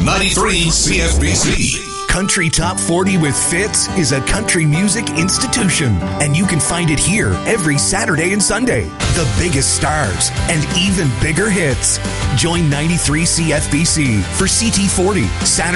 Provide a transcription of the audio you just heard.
93 CFBC. Country Top 40 with Fitz is a country music institution, and you can find it here every Saturday and Sunday. The biggest stars and even bigger hits. Join 93 CFBC for CT40 Saturday.